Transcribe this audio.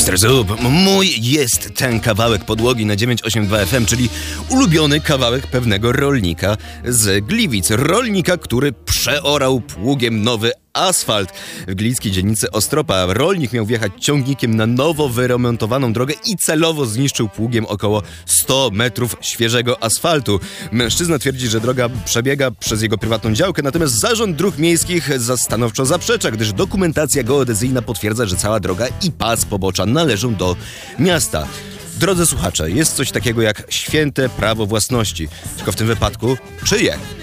Mr. Zub, mój jest ten kawałek podłogi na 982 FM, czyli ulubiony kawałek pewnego rolnika z Gliwic. Rolnika, który przeorał pługiem nowy asfalt w gliwickiej dzielnicy Ostropa. Rolnik miał wjechać ciągnikiem na nowo wyremontowaną drogę i celowo zniszczył pługiem około 100 metrów świeżego asfaltu. Mężczyzna twierdzi, że droga przebiega przez jego prywatną działkę, natomiast Zarząd Dróg Miejskich stanowczo zaprzecza, gdyż dokumentacja geodezyjna potwierdza, że cała droga i pas pobocza należą do miasta. Drodzy słuchacze, jest coś takiego jak święte prawo własności. Tylko w tym wypadku czyje?